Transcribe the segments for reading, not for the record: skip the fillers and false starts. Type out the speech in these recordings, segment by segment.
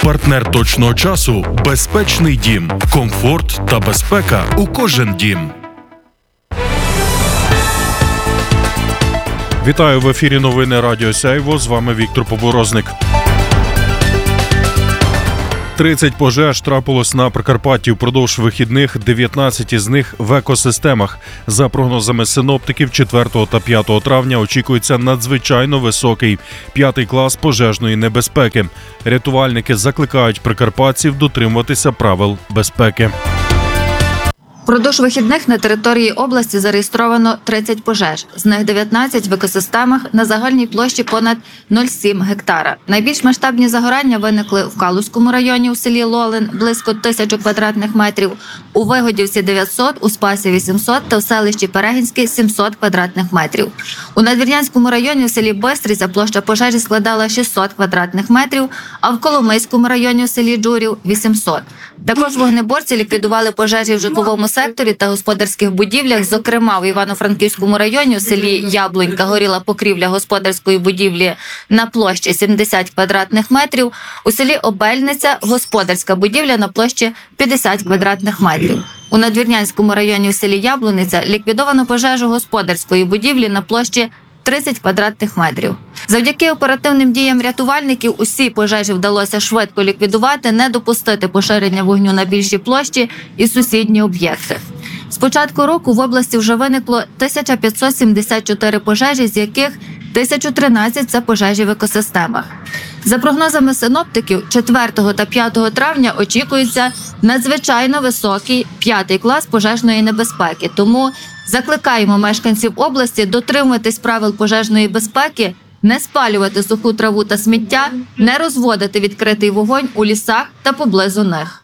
Партнер точного часу – безпечний дім. Комфорт та безпека у кожен дім. Вітаю, в ефірі новини Радіо Сяйво. З вами Віктор Поборозник. 30 пожеж трапилось на Прикарпатті впродовж вихідних, 19 із них в екосистемах. За прогнозами синоптиків, 4 та 5 травня очікується надзвичайно високий 5-й клас пожежної небезпеки. Рятувальники закликають прикарпатців дотримуватися правил безпеки. Впродовж вихідних на території області зареєстровано 30 пожеж. З них 19 в екосистемах на загальній площі понад 0,7 гектара. Найбільш масштабні загорання виникли в Калузькому районі у селі Лолин – близько 1000 квадратних метрів, у Вигодівці – 900, у Спасі – 800 та в селищі Перегінське – 700 квадратних метрів. У Надвірнянському районі у селі Бистриця площа пожежі складала 600 квадратних метрів, а в Коломийському районі у селі Джурів – 800. Також вогнеборці ліквідували пожежі в житловому секторі та господарських будівлях. Зокрема, в Івано-Франківському районі у селі Яблунька горіла покрівля господарської будівлі на площі 70 квадратних метрів. У селі Обельниця господарська будівля на площі 50 квадратних метрів. У Надвірнянському районі у селі Яблуниця ліквідовано пожежу господарської будівлі на площі 30 квадратних метрів. Завдяки оперативним діям рятувальників усі пожежі вдалося швидко ліквідувати, не допустити поширення вогню на більші площі і сусідні об'єкти. З початку року в області вже виникло 1574 пожежі, з яких 1013 – це пожежі в екосистемах. За прогнозами синоптиків, 4 та 5 травня очікується надзвичайно високий 5-й клас пожежної небезпеки. Тому закликаємо мешканців області дотримуватись правил пожежної безпеки, не спалювати суху траву та сміття, не розводити відкритий вогонь у лісах та поблизу них.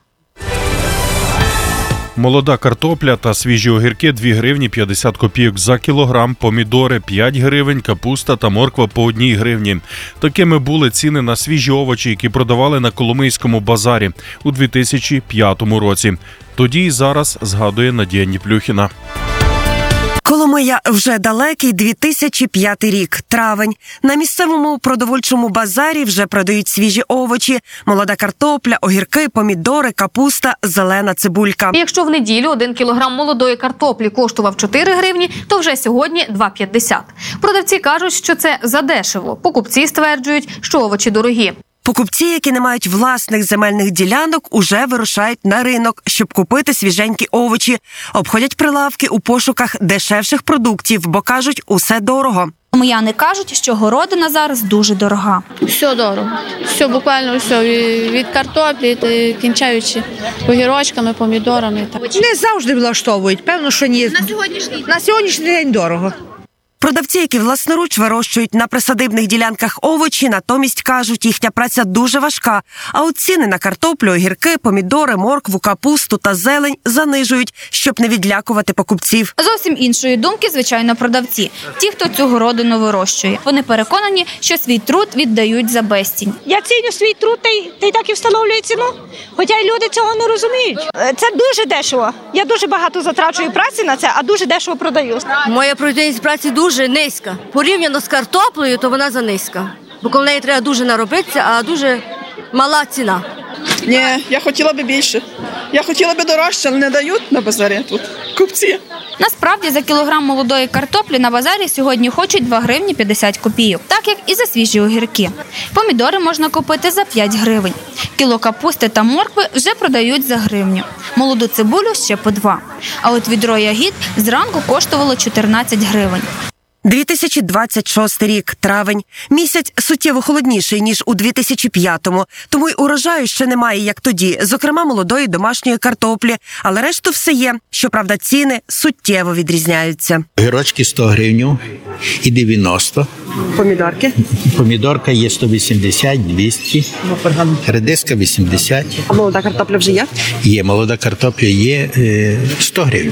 Молода картопля та свіжі огірки – 2 гривні 50 копійок за кілограм, помідори – 5 гривень, капуста та морква – по 1 гривні. Такими були ціни на свіжі овочі, які продавали на Коломийському базарі у 2005 році. Тоді і зараз, згадує Надія Ніплюхіна. Коломия вже далекий 2005 рік, травень. На місцевому продовольчому базарі вже продають свіжі овочі, молода картопля, огірки, помідори, капуста, зелена цибулька. Якщо в неділю 1 кілограм молодої картоплі коштував 4 гривні, то вже сьогодні 2,50. Продавці кажуть, що це задешево. Покупці стверджують, що овочі дорогі. Покупці, які не мають власних земельних ділянок, уже вирушають на ринок, щоб купити свіженькі овочі. Обходять прилавки у пошуках дешевших продуктів, бо кажуть, усе дорого. Коломияни кажуть, що городина зараз дуже дорога. Все дорого. Все, буквально все. Від картоплі, кінчаючи огірочками, помідорами. Не завжди влаштовують. Певно, що ні. На сьогоднішній день дорого. Продавці, які власноруч вирощують на присадибних ділянках овочі, натомість кажуть, їхня праця дуже важка, а от ціни на картоплю, огірки, помідори, моркву, капусту та зелень занижують, щоб не відлякувати покупців. Зовсім іншої думки, звичайно, продавці. Ті, хто цю городину вирощує. Вони переконані, що свій труд віддають за безцінь. Я ціню свій труд та й так і встановлюю ціну, хоча й люди цього не розуміють. Це дуже дешево. Я дуже багато затрачую праці на це, а дуже дешево продаю. Моя продуктивність праці дуже низька. Порівняно з картоплею, то вона занизька. Бо коли неї треба дуже наробитися, а дуже мала ціна. Ні, я хотіла б більше. Я хотіла б дорожче, але не дають на базарі тут купці. Насправді, за кілограм молодої картоплі на базарі сьогодні хочуть 2 гривні 50 копійок, так як і за свіжі огірки. Помідори можна купити за 5 гривень. Кіло капусти та моркви вже продають за гривню. Молоду цибулю ще по 2. А от відро ягід зранку коштувало 14 гривень. 2026 рік, травень. Місяць суттєво холодніший, ніж у 2005-му. Тому й урожаю ще немає, як тоді. Зокрема, молодої домашньої картоплі. Але решту все є. Щоправда, ціни суттєво відрізняються. Огірочки 100 гривень і 90. Помідорки? Помідорка є 180, 200. Редиска 80. А молода картопля вже є? Є, молода картопля є 100 гривень.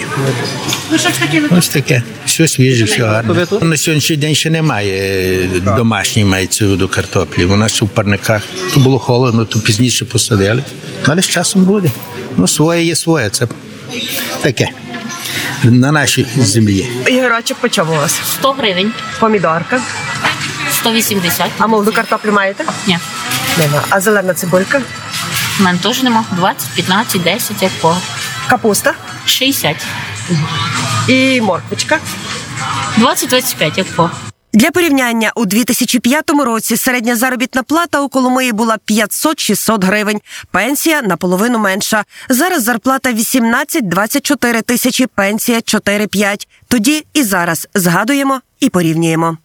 Ось таке. Все свіже, все гарне. На сьогоднішній день ще немає домашньої, мається в виду, картоплі. Вона ще в парниках. То було холодно, то пізніше посадили. Але з часом буде. Ну, своє є своє. Це таке. На нашій землі. Огірочок по чому у вас? 100 гривень. Помідорка? 180. А молоду картоплю маєте? Ні. Нема. А зелена цибулька? У мене теж нема. 20, 15, 10, як по. Капуста 60. і морквочка. 20-25, як по. Для порівняння, у 2005 році середня заробітна плата у Коломиї була 500-600 гривень. Пенсія наполовину менша. Зараз зарплата 18-24 тисячі, пенсія 4-5. Тоді і зараз згадуємо і порівнюємо.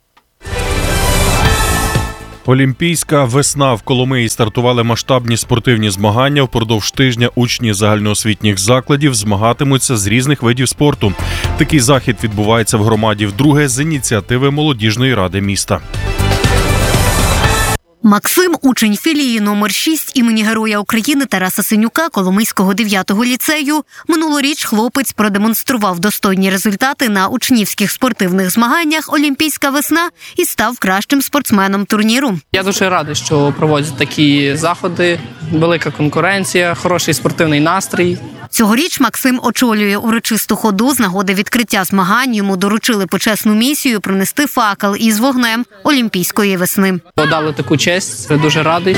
Олімпійська весна в Коломиї. Стартували масштабні спортивні змагання. Впродовж тижня учні загальноосвітніх закладів змагатимуться з різних видів спорту. Такий захід відбувається в громаді вдруге з ініціативи молодіжної ради міста. Максим – учень філії номер 6 імені Героя України Тараса Синюка Коломийського 9-го ліцею. Минулоріч хлопець продемонстрував достойні результати на учнівських спортивних змаганнях «Олімпійська весна» і став кращим спортсменом турніру. Я дуже радий, що проводять такі заходи, велика конкуренція, хороший спортивний настрій. Цьогоріч Максим очолює урочисту ходу з нагоди відкриття змагань. Йому доручили почесну місію пронести факел із вогнем Олімпійської весни. Дали таку честь, я дуже радий.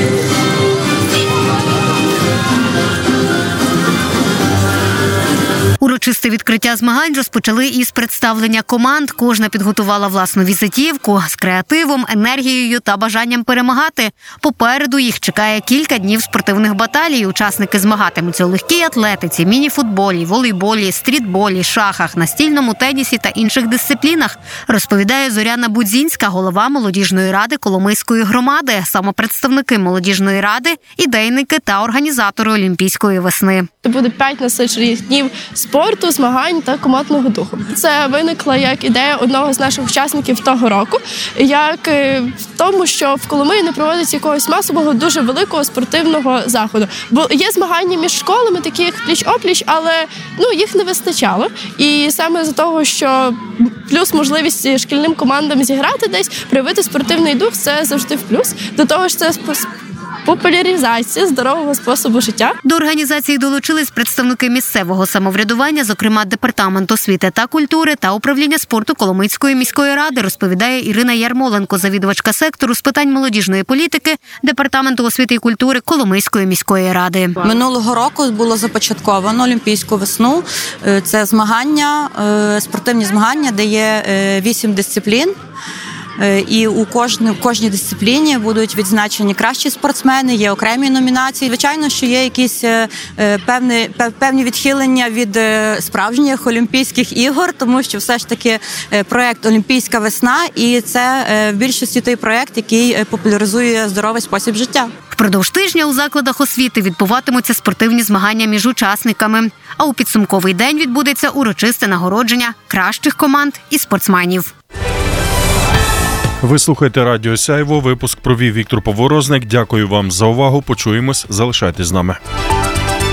Урочисте відкриття змагань розпочали із представлення команд. Кожна підготувала власну візитівку з креативом, енергією та бажанням перемагати. Попереду їх чекає кілька днів спортивних баталій. Учасники змагатимуться у легкій атлетиці, міні-футболі, волейболі, стрітболі, шахах, настільному тенісі та інших дисциплінах, розповідає Зоряна Будзінська, голова молодіжної ради Коломийської громади. Самопредставники молодіжної ради, ідейники та організатори Олімпійської весни. Це буде 5 насичених днів спорту, змагань та командного духу. Це виникла як ідея одного з наших учасників того року, як в тому, що в Коломиї не проводиться якогось масового, дуже великого спортивного заходу. Бо є змагання між школами, такі як пліч-опліч, але їх не вистачало. І саме з-за того, що плюс можливість шкільним командам зіграти десь, проявити спортивний дух, це завжди в плюс. До того ж, це популяризація здорового способу життя. До організації долучились представники місцевого самоврядування, зокрема Департамент освіти та культури та управління спорту Коломийської міської ради, розповідає Ірина Ярмоленко, завідувачка сектору з питань молодіжної політики Департаменту освіти і культури Коломийської міської ради. Минулого року було започатковано Олімпійську весну. Це змагання, спортивні змагання, де є 8 дисциплін. І у кожній дисципліні будуть відзначені кращі спортсмени, є окремі номінації. Звичайно, що є якісь певні відхилення від справжніх Олімпійських ігор, тому що все ж таки проєкт «Олімпійська весна» і це в більшості той проєкт, який популяризує здоровий спосіб життя. Впродовж тижня у закладах освіти відбуватимуться спортивні змагання між учасниками, а у підсумковий день відбудеться урочисте нагородження кращих команд і спортсменів. Ви слухаєте Радіо Сяйво. Випуск провів Віктор Поворозник. Дякую вам за увагу. Почуємось. Залишайтесь з нами.